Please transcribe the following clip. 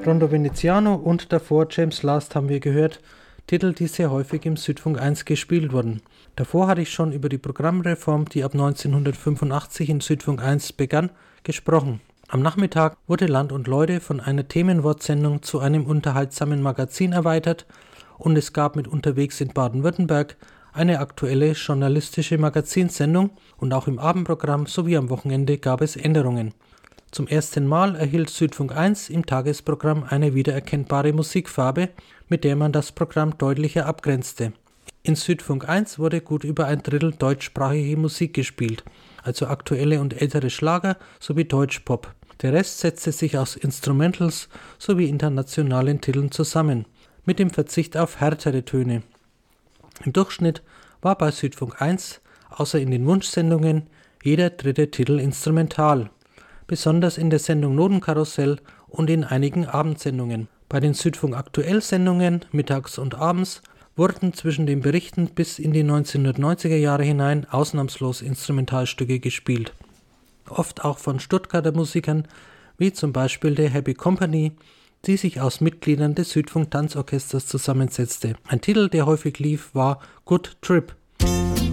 Rondo Veneziano und davor James Last haben wir gehört, Titel, die sehr häufig im Südfunk 1 gespielt wurden. Davor hatte ich schon über die Programmreform, die ab 1985 in Südfunk 1 begann, gesprochen. Am Nachmittag wurde Land und Leute von einer Themenwortsendung zu einem unterhaltsamen Magazin erweitert und es gab mit Unterwegs in Baden-Württemberg eine aktuelle journalistische Magazinsendung und auch im Abendprogramm sowie am Wochenende gab es Änderungen. Zum ersten Mal erhielt Südfunk 1 im Tagesprogramm eine wiedererkennbare Musikfarbe, mit der man das Programm deutlicher abgrenzte. In Südfunk 1 wurde gut über ein Drittel deutschsprachige Musik gespielt, also aktuelle und ältere Schlager sowie Deutschpop. Der Rest setzte sich aus Instrumentals sowie internationalen Titeln zusammen, mit dem Verzicht auf härtere Töne. Im Durchschnitt war bei Südfunk 1, außer in den Wunschsendungen, jeder dritte Titel instrumental. Besonders in der Sendung Notenkarussell und in einigen Abendsendungen. Bei den Südfunk Aktuell-Sendungen mittags und abends wurden zwischen den Berichten bis in die 1990er Jahre hinein ausnahmslos Instrumentalstücke gespielt. Oft auch von Stuttgarter Musikern, wie zum Beispiel der Happy Company, die sich aus Mitgliedern des Südfunk Tanzorchesters zusammensetzte. Ein Titel, der häufig lief, war Good Trip.